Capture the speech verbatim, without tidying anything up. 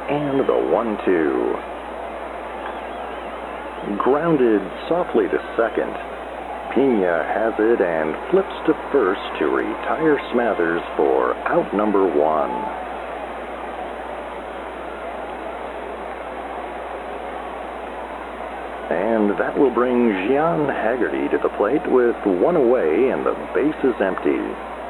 And the one two. Grounded softly to second. Pena has it and flips to first to retire Smathers for out number one. And that will bring Gian Haggerty to the plate with one away and the base is empty.